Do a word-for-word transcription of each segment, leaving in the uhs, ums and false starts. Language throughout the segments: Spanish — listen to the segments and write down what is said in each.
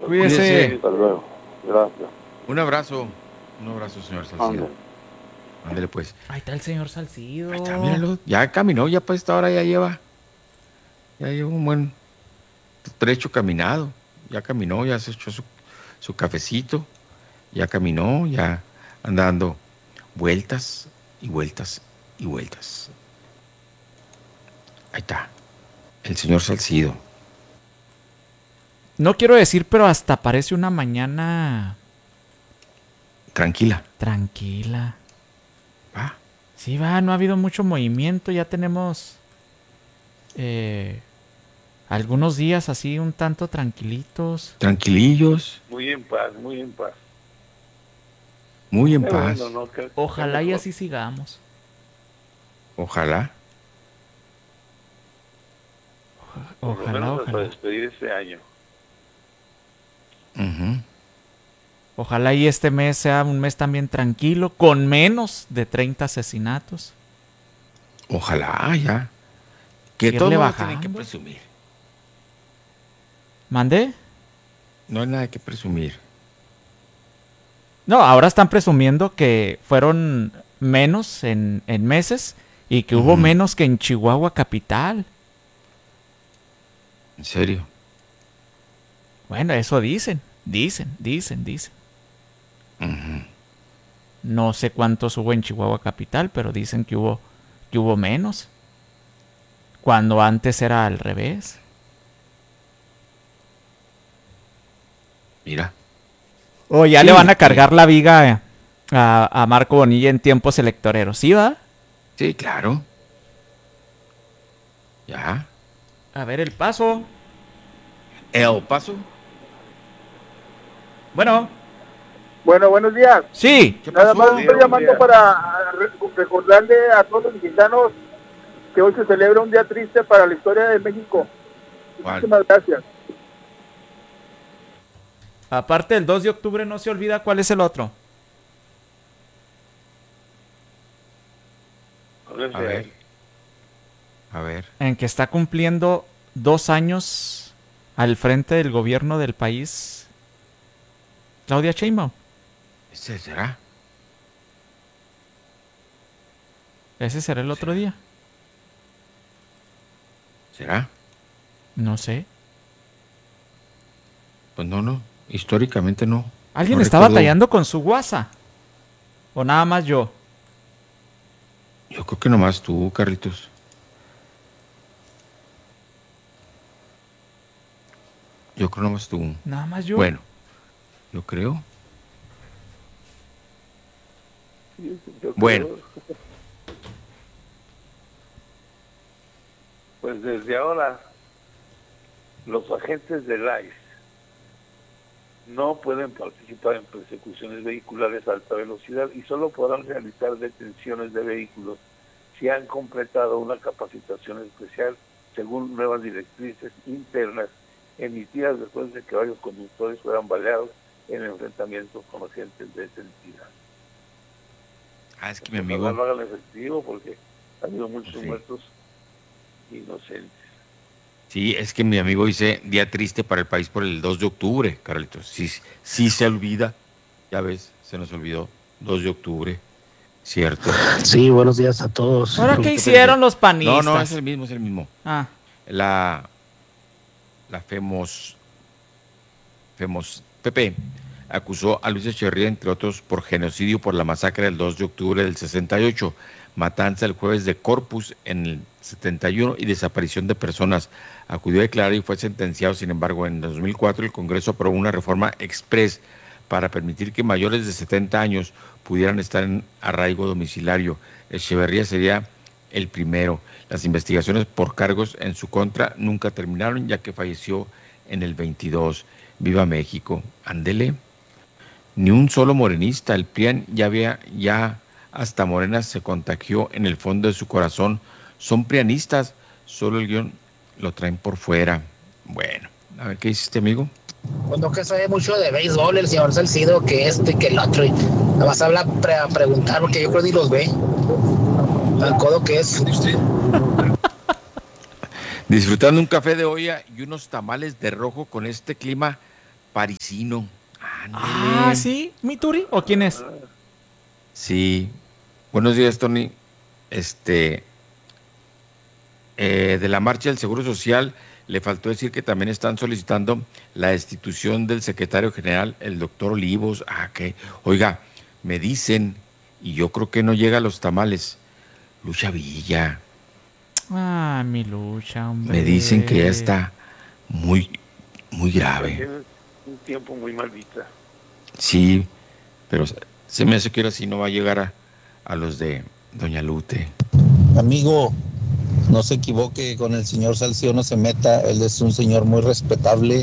Cuídese. Hasta luego. Gracias. Un abrazo. Un abrazo, señor Salcido. Ándele pues. Ahí está el señor Salcido. Ahí está, míralo. Ya caminó, ya para esta hora ya lleva. Ya lleva un buen trecho caminado. Ya caminó, ya se echó su, su cafecito. Ya caminó, ya anda dando vueltas y vueltas y vueltas. Ahí está. El señor Salcido. No quiero decir, pero hasta parece una mañana... Tranquila. Tranquila. Va. Sí, va, no ha habido mucho movimiento. Ya tenemos eh, algunos días así un tanto tranquilitos. Tranquilillos. Muy en paz, muy en paz. Muy en Qué paz. bueno, ¿no? Qué- Ojalá qué y mejor. así sigamos. Ojalá. Por lo Ojalá, menos hasta ojalá. despedir este año. Ujú. Ojalá y este mes sea un mes también tranquilo, con menos de treinta asesinatos. Ojalá, ya. Que Irle todos no bajando. tienen que presumir. ¿Mandé? No hay nada que presumir. No, ahora están presumiendo que fueron menos en, en meses y que hubo Ujú. menos que en Chihuahua capital. En serio. Bueno, eso dicen, dicen, dicen, dicen. Ujú. No sé cuántos hubo en Chihuahua capital, pero dicen que hubo, que hubo menos. Cuando antes era al revés. Mira. O ya Sí, le van a sí. cargar la viga a, a Marco Bonilla en tiempos electoreros. ¿Sí va? Sí, claro. Ya. A ver el paso. El paso. Bueno. Bueno, buenos días. Sí. ¿Qué Nada pasó? más estoy llamando para re- recordarle a todos los mexicanos que hoy se celebra un día triste para la historia de México. ¿Cuál? Muchísimas gracias. Aparte del dos de octubre, no se olvida cuál es el otro. A ver. A ver. En que está cumpliendo dos años al frente del gobierno del país Claudia Sheinbaum. ¿Ese será? Ese será el otro día. ¿Será? No sé. Pues no, no. Históricamente no. ¿Alguien No está recuerdo. batallando con su WhatsApp? ¿O nada más yo? Yo creo que nomás tú, Carlitos. Yo creo nomás tú. Nada más yo. Bueno, yo creo. Yo Bueno. creo- Pues desde ahora, los agentes del I C E no pueden participar en persecuciones vehiculares a alta velocidad y solo podrán realizar detenciones de vehículos si han completado una capacitación especial según nuevas directrices internas emitidas después de que varios conductores fueran baleados en enfrentamientos con agentes de esa entidad. Ah, es que mi Ojalá amigo. lo hagan efectivo porque ha habido muchos Sí. muertos inocentes. Sí, es que mi amigo dice día triste para el país por el dos de octubre, Carlitos. Sí, sí se olvida. Ya ves, se nos olvidó. dos de octubre. Cierto. Sí, buenos días a todos. ¿Ahora qué hicieron los panistas? No, no, es el mismo, es el mismo. Ah, La, la FEMOS, FEMOS, P P, acusó a Luis Echeverría, entre otros, por genocidio por la masacre del dos de octubre del sesenta y ocho, matanza el jueves de Corpus en el setenta y uno y desaparición de personas. Acudió a declarar y fue sentenciado. Sin embargo, en dos mil cuatro el Congreso aprobó una reforma express para permitir que mayores de setenta años pudieran estar en arraigo domiciliario. Echeverría sería el primero. Las investigaciones por cargos en su contra nunca terminaron, ya que falleció en el veintidós. Viva México. Ándele. Ni un solo morenista. El P R I A N ya había, ya hasta Morena se contagió en el fondo de su corazón. Son prianistas, solo el guión lo traen por fuera. Bueno, a ver qué dice este amigo. Cuando que sabe mucho de béisbol, el señor Salcido, que este, que el otro. Y nada más habla pre- a preguntar, porque yo creo que ni los ve. Al codo que es. Disfrutando un café de olla y unos tamales de rojo con este clima Parisino. Ah, sí, ¿mi Turi? ¿O quién es? Sí. Buenos días, Tony. Este, eh, de la marcha del Seguro Social, le faltó decir que también están solicitando la destitución del secretario general, el doctor Olivos. Ah, que, oiga, me dicen, y yo creo que no llega a los tamales, Lucha Villa. Ah, mi Lucha, hombre. Me dicen que ya está muy, muy grave. Tiene un tiempo muy maldita. Sí, pero se me hace que ahora sí no va a llegar a, a los de Doña Lute. Amigo, no se equivoque, con el señor Salcido no se meta, él es un señor muy respetable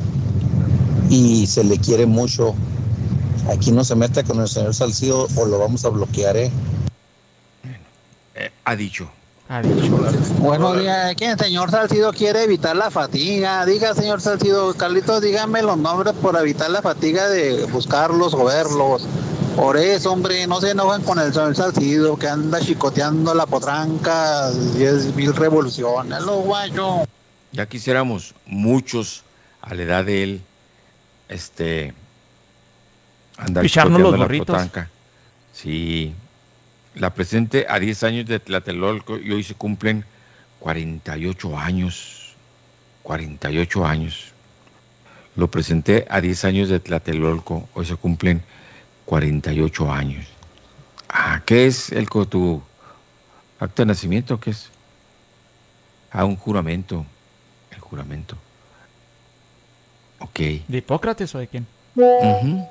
y se le quiere mucho. Aquí no se meta con el señor Salcido o lo vamos a bloquear, ¿eh? Eh, ha dicho. Ha dicho. Buenos días, es que el señor Salcido quiere evitar la fatiga. Diga, señor Salcido, Carlitos, dígame los nombres por evitar la fatiga de buscarlos o verlos. Por eso, hombre, no se enojen con el señor Salcido que anda chicoteando la potranca diez mil revoluciones, lo guayo. Ya quisiéramos muchos a la edad de él, este, andar Picharnos los chicoteando la gorritos. potranca. Sí. La presente a diez años de Tlatelolco y hoy se cumplen cuarenta y ocho años. cuarenta y ocho años. Lo presenté a diez años de Tlatelolco, hoy se cumplen cuarenta y ocho años. Ah, ¿qué es el co- tu acta de nacimiento? ¿Qué es? Ah, un juramento. El juramento. Ok. ¿De Hipócrates o de quién? Ujú.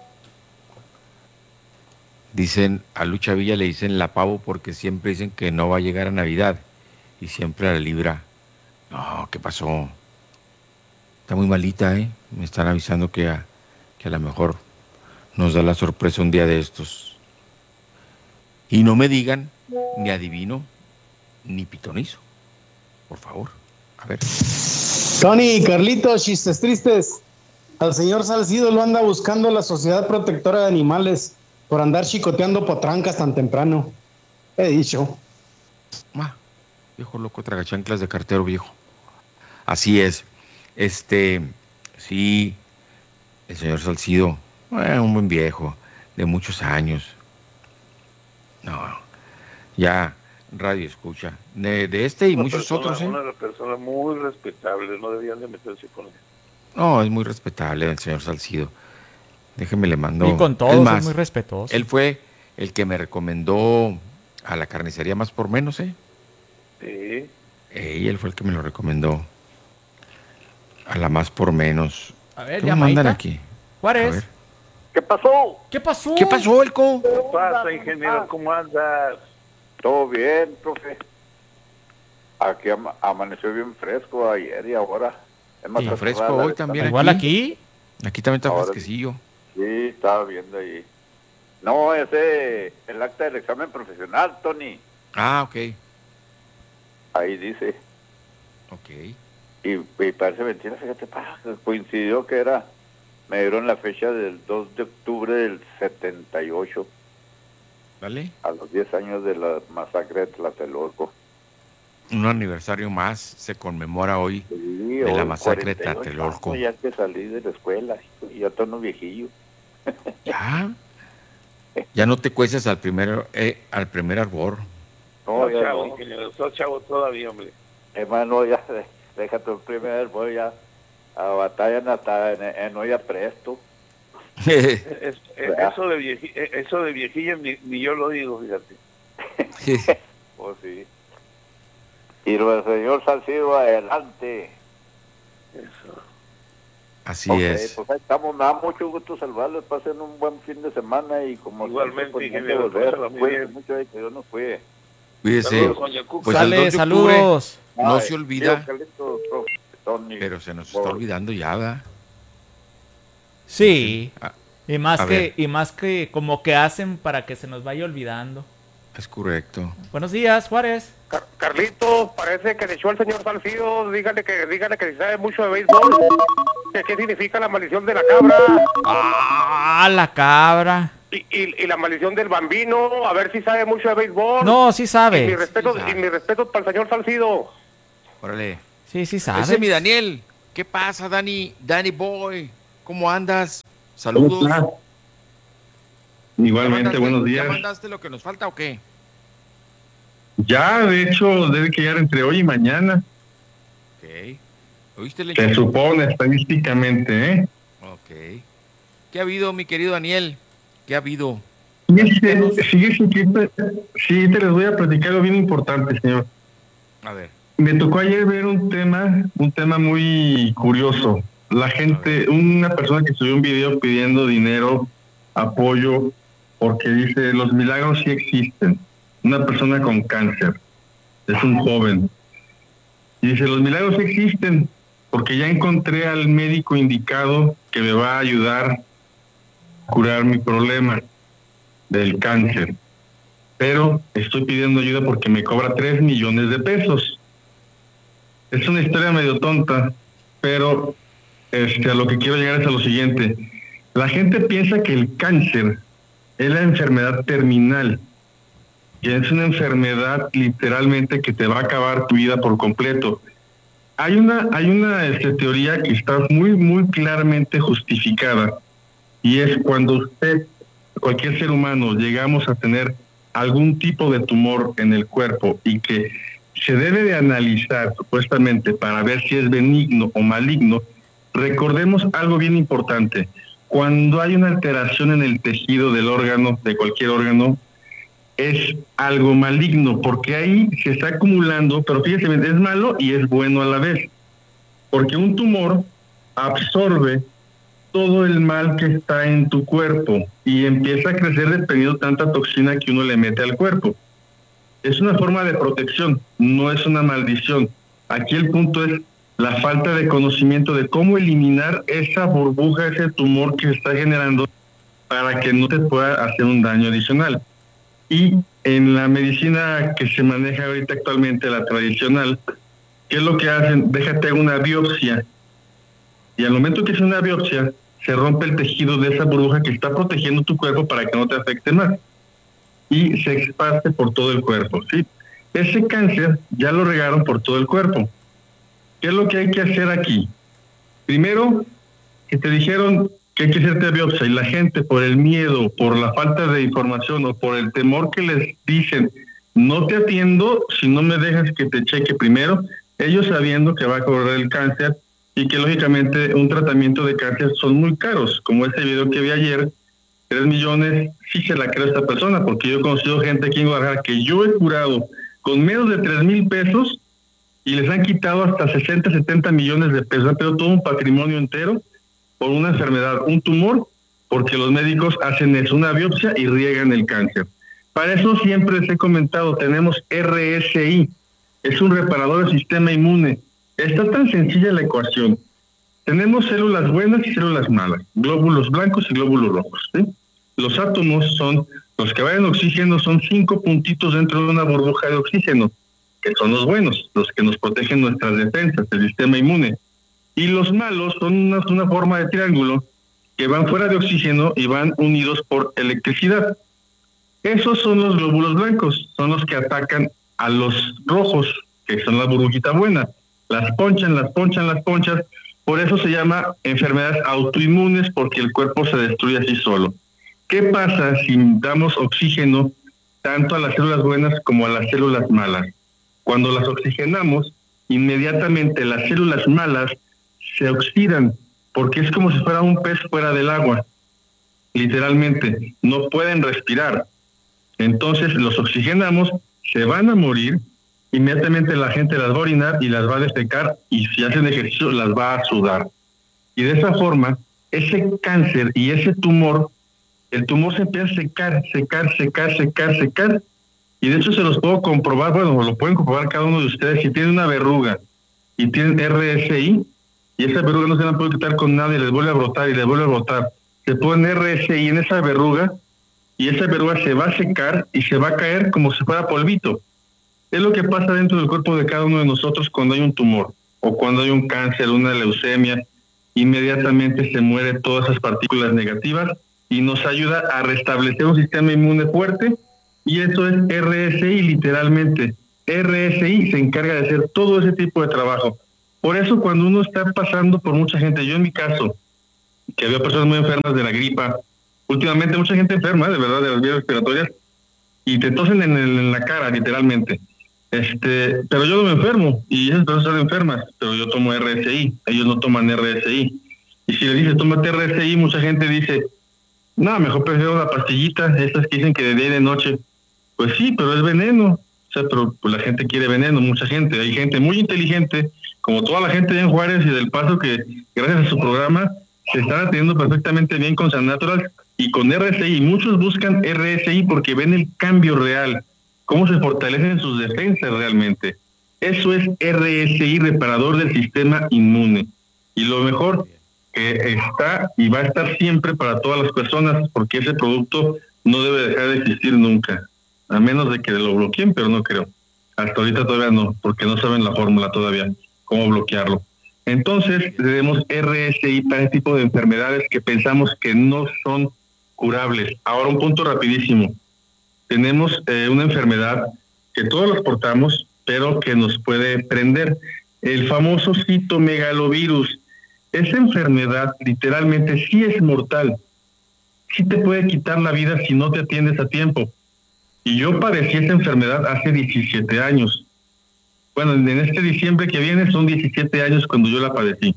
Dicen, a Lucha Villa le dicen la pavo porque siempre dicen que no va a llegar a Navidad y siempre la libra. No, ¿qué pasó? Está muy malita, ¿eh? Me están avisando que a, que a lo mejor nos da la sorpresa un día de estos. Y no me digan ni adivino ni pitonizo. Por favor. A ver. Tony, Carlitos, chistes tristes. Al señor Salcido lo anda buscando la Sociedad Protectora de Animales por andar chicoteando potrancas tan temprano. He dicho. Ah, viejo loco, tragachanclas de cartero viejo. Así es. Este, sí, el señor Salcido, eh, un buen viejo, de muchos años. No, ya, radio escucha. De, de este y Una muchos persona, otros, ¿eh? Una persona muy respetable, no debían de meterse con él. No, es muy respetable el señor Salcido. Déjeme le mando. Y con todos Es es más, muy respetuoso. él fue el que me recomendó a la carnicería Más por Menos, ¿eh? Sí. Eh, él fue el que me lo recomendó. A la Más por Menos. A ver, ¿Qué me mandan llamadita. aquí? A Juárez. ver. ¿Qué pasó? ¿Qué pasó? ¿Qué pasó, Elco? ¿Qué pasa, ingeniero? ¿Cómo andas? Todo bien, profe. Aquí ama- amaneció bien fresco ayer y ahora. Es más, Sí, está fresco cerrada la hoy ventana. también. Igual aquí. aquí. Aquí también está Ahora- fresquecillo. Sí, estaba viendo ahí. No, ese, el acta del examen profesional, Tony. Ah, ok. Ahí dice. Ok. Y, y parece mentira, fíjate, pa, coincidió que era, me dieron la fecha del dos de octubre del setenta y ocho, ¿Vale? a los diez años de la masacre de Tlatelolco. Un aniversario más se conmemora hoy. Sí, De la hoy, masacre de cuarenta y ocho Tlatelolco. años Ya que salí de la escuela, y ya estoy viejillo. ¿Ya? Ya no te cueces al primer, eh, al primer arbor. No, Sos ya chavo, no. ingeniero, sos chavo todavía, hombre. Hermano, ya de- déjate el primer, voy ya a batallar hasta en, en olla presto. Es- es- ¿Verdad? eso de vieji- eso de viejillo ni, ni yo lo digo, fíjate. Pues sí. Y lo del señor Salcido adelante. Eso. Así Ok, es. pues ahí estamos, me da mucho gusto saludarles, pasen un buen fin de semana y como Igualmente, siempre, pues, ingeniero, volver, pásala muy cuídense bien. mucho, eh, que Dios nos cuide. Cuídese. Saludos, doña Cuca. Pues el dos Sale, de octubre, saludos. no Ay, se olvida, tío Carlitos, profe, Tony, pero se nos está por- olvidando ya, ¿verdad? Sí. Ah, Y más A que, ver. y más que como que hacen para que se nos vaya olvidando. es correcto. Buenos días, Juárez. Car- Carlitos, parece que le echó al señor Salcido, dígale que dígale que si sabe mucho de béisbol, que qué significa la maldición de la cabra Ah, la cabra. y, y, y la maldición del bambino, a ver si sabe mucho de béisbol. No, sí y mi sabe. respeto, sí sabe. y mi respeto para el señor Órale. Sí, sí Ese es sabe. mi Daniel. ¿Qué pasa, Dani? Danny Boy. ¿Cómo andas? Saludos. ¿Cómo está? Igualmente, ¿Ya mandaste, buenos días. ¿Ya mandaste lo que nos falta o qué? Ya, de hecho, debe llegar entre hoy y mañana. Ok. ¿Oíste el Se supone estadísticamente, ¿eh? Ok. ¿Qué ha habido, mi querido Daniel? ¿Qué ha habido? Fíjese, fíjese que te- sí, te les voy a platicar algo bien importante, señor. A ver. Me tocó ayer ver un tema, un tema muy curioso. La gente, una persona que subió un video pidiendo dinero, apoyo, porque dice, los milagros sí existen. Una persona con cáncer, es un joven. Y dice, los milagros sí existen, porque ya encontré al médico indicado que me va a ayudar a curar mi problema del cáncer. Pero estoy pidiendo ayuda porque me cobra tres millones de pesos. Es una historia medio tonta, pero este, a lo que quiero llegar es a lo siguiente. La gente piensa que el cáncer es la enfermedad terminal, que es una enfermedad literalmente que te va a acabar tu vida por completo. Hay una, hay una este, teoría que está muy, muy claramente justificada, y es cuando usted, cualquier ser humano, llegamos a tener algún tipo de tumor en el cuerpo y que se debe de analizar supuestamente para ver si es benigno o maligno. Recordemos algo bien importante: cuando hay una alteración en el tejido del órgano, de cualquier órgano, es algo maligno, porque ahí se está acumulando, pero fíjese, es malo y es bueno a la vez, porque un tumor absorbe todo el mal que está en tu cuerpo y empieza a crecer dependiendo de tanta toxina que uno le mete al cuerpo. Es una forma de protección, no es una maldición. Aquí el punto es la falta de conocimiento de cómo eliminar esa burbuja, ese tumor que se está generando, para que no te pueda hacer un daño adicional. Y en la medicina que se maneja ahorita actualmente, la tradicional, ¿qué es lo que hacen? Déjate una biopsia. Y al momento que es una biopsia, se rompe el tejido de esa burbuja que está protegiendo tu cuerpo para que no te afecte más. Y se exparte por todo el cuerpo, ¿sí? Ese cáncer ya lo regaron por todo el cuerpo. ¿Qué es lo que hay que hacer aquí? Primero, que te dijeron que hay que hacerte biopsia y la gente, por el miedo, por la falta de información o por el temor que les dicen, no te atiendo si no me dejas que te cheque primero, ellos sabiendo que va a correr el cáncer y que lógicamente un tratamiento de cáncer son muy caros, como ese video que vi ayer, tres millones, sí se la cree esta persona, porque yo he conocido gente aquí en Guadalajara que yo he curado con menos de tres mil pesos y les han quitado hasta sesenta, setenta millones de pesos, pero todo un patrimonio entero por una enfermedad, un tumor, porque los médicos hacen eso, una biopsia y riegan el cáncer. Para eso siempre les he comentado, tenemos R S I, es un reparador del sistema inmune. Está tan sencilla la ecuación. Tenemos células buenas y células malas, glóbulos blancos y glóbulos rojos, ¿sí? Los átomos son, los que van en oxígeno son cinco puntitos dentro de una burbuja de oxígeno, que son los buenos, los que nos protegen nuestras defensas, el sistema inmune. Y los malos son una, una forma de triángulo que van fuera de oxígeno y van unidos por electricidad. Esos son los glóbulos blancos, son los que atacan a los rojos, que son la burbujita buena. Las ponchan, las ponchan, las ponchas. Por eso se llama enfermedades autoinmunes, porque el cuerpo se destruye así solo. ¿Qué pasa si damos oxígeno tanto a las células buenas como a las células malas? Cuando las oxigenamos, inmediatamente las células malas se oxidan, porque es como si fuera un pez fuera del agua. Literalmente, no pueden respirar. Entonces los oxigenamos, se van a morir, inmediatamente la gente las va a orinar y las va a defecar, y si hacen ejercicio las va a sudar. Y de esa forma, ese cáncer y ese tumor, el tumor se empieza a secar, secar, secar, secar, secar, y de hecho se los puedo comprobar, bueno, lo pueden comprobar cada uno de ustedes. Si tienen una verruga y tienen R S I, y esa verruga no se la puede quitar con nada y les vuelve a brotar y les vuelve a brotar, se ponen R S I en esa verruga y esa verruga se va a secar y se va a caer como si fuera polvito. Es lo que pasa dentro del cuerpo de cada uno de nosotros cuando hay un tumor o cuando hay un cáncer, una leucemia. Inmediatamente se mueren todas esas partículas negativas y nos ayuda a restablecer un sistema inmune fuerte, y eso es R S I literalmente. R S I se encarga de hacer todo ese tipo de trabajo. Por eso cuando uno está pasando por mucha gente, yo en mi caso, que había personas muy enfermas de la gripa. Últimamente mucha gente enferma, de verdad, de las vías respiratorias, y te tosen en, el, en la cara, literalmente. Este, pero yo no me enfermo, y esas personas están enfermas, pero yo tomo R S I, ellos no toman R S I. Y si le dices, tómate R S I, mucha gente dice, no, mejor prefiero la pastillita, esas que dicen que de día y de noche. Pues sí, pero es veneno. O sea, pero pues, la gente quiere veneno, mucha gente. Hay gente muy inteligente, como toda la gente en Juárez y del Paso, que gracias a su programa se están atendiendo perfectamente bien con San Natural y con R S I. Muchos buscan R S I porque ven el cambio real, cómo se fortalecen sus defensas realmente. Eso es R S I, reparador del sistema inmune. Y lo mejor, que está y va a estar siempre para todas las personas, porque ese producto no debe dejar de existir nunca, a menos de que lo bloqueen, pero no creo. Hasta ahorita todavía no, porque no saben la fórmula todavía, cómo bloquearlo. Entonces, tenemos R S I para este tipo de enfermedades que pensamos que no son curables. Ahora, un punto rapidísimo. Tenemos eh, una enfermedad que todos las portamos, pero que nos puede prender. El famoso citomegalovirus. Esa enfermedad literalmente sí es mortal. Sí te puede quitar la vida si no te atiendes a tiempo. Y yo padecí esa enfermedad hace diecisiete años. Bueno, en este diciembre que viene son diecisiete años cuando yo la padecí.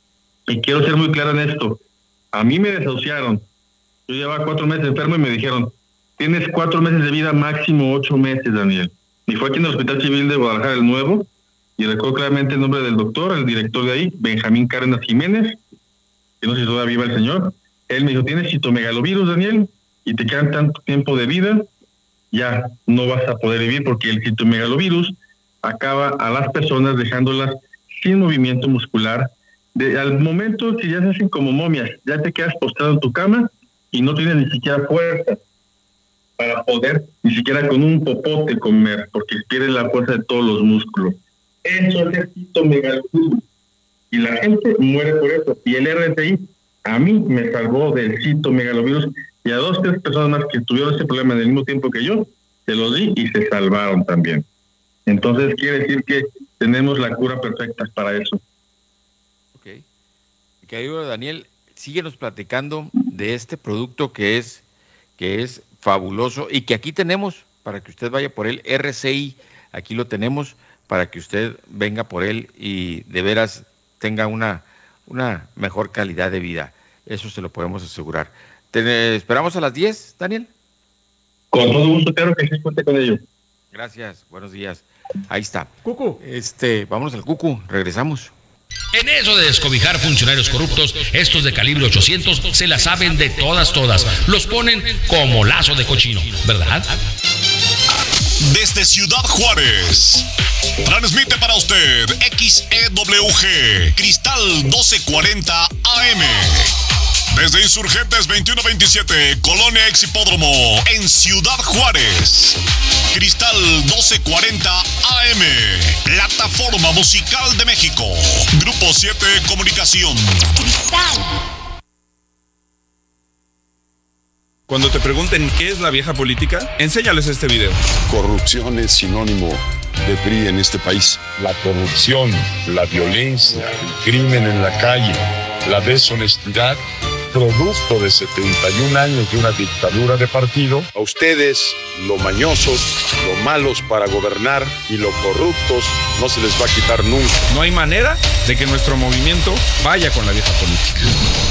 Y quiero ser muy claro en esto. A mí me desahuciaron. Yo llevaba cuatro meses enfermo y me dijeron, tienes cuatro meses de vida, máximo ocho meses, Daniel. Y fue aquí en el Hospital Civil de Guadalajara, el nuevo, y recuerdo claramente el nombre del doctor, el director de ahí, Benjamín Cárdenas Jiménez, que no sé si todavía viva el señor. Él me dijo, tienes citomegalovirus, Daniel, y te quedan tanto tiempo de vida, ya no vas a poder vivir porque el citomegalovirus acaba a las personas dejándolas sin movimiento muscular. De, al momento que ya se hacen como momias, ya te quedas postrado en tu cama y no tienes ni siquiera fuerza para poder, ni siquiera con un popote comer, porque pierdes la fuerza de todos los músculos. Eso es el citomegalovirus. Y la gente muere por eso. Y el R S I a mí me salvó del citomegalovirus y a dos, tres personas más que tuvieron ese problema en el mismo tiempo que yo, se los di y se salvaron también. Entonces quiere decir que tenemos la cura perfecta para eso. Ok. Querido Daniel, síguenos platicando de este producto que es, que es fabuloso y que aquí tenemos para que usted vaya por él, R S I, aquí lo tenemos para que usted venga por él y de veras tenga una, una mejor calidad de vida. Eso se lo podemos asegurar. ¿Te esperamos a las diez, Daniel? Con todo gusto, claro que sí, cuente con ello. Gracias, buenos días. Ahí está. Cucu. Este, vámonos al Cucu, regresamos. En eso de descobijar funcionarios corruptos, estos de calibre ochocientos se la saben de todas, todas. Los ponen como lazo de cochino, ¿verdad? Desde Ciudad Juárez, transmite para usted X E W G, Cristal doce cuarenta A M. Desde Insurgentes veintiuno veintisiete, Colonia Ex Hipódromo, en Ciudad Juárez. Cristal doce cuarenta A M, plataforma musical de México. Grupo siete Comunicación. Cristal. Cuando te pregunten qué es la vieja política, enséñales este video. Corrupción es sinónimo de P R I en este país. La corrupción, la violencia, el crimen en la calle, la deshonestidad, producto de setenta y un años de una dictadura de partido. A ustedes, lo mañosos, lo malos para gobernar y lo corruptos, no se les va a quitar nunca. No hay manera de que nuestro movimiento vaya con la vieja política.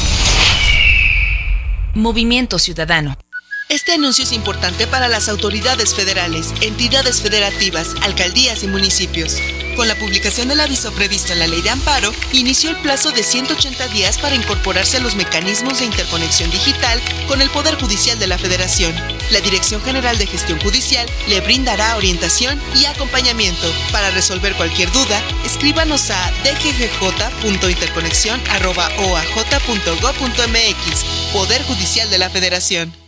Movimiento Ciudadano. Este anuncio es importante para las autoridades federales, entidades federativas, alcaldías y municipios. Con la publicación del aviso previsto en la Ley de Amparo, inició el plazo de ciento ochenta días para incorporarse a los mecanismos de interconexión digital con el Poder Judicial de la Federación. La Dirección General de Gestión Judicial le brindará orientación y acompañamiento. Para resolver cualquier duda, escríbanos a d g g j punto interconexión arroba o a j punto gob punto m x. Poder Judicial de la Federación.